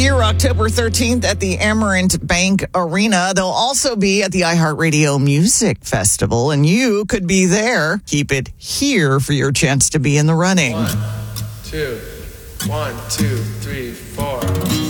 here October 13th at the Amerant Bank Arena. They'll also be at the iHeartRadio Music Festival, and you could be there. Keep it here for your chance to be in the running. 1, 2, 3, 4.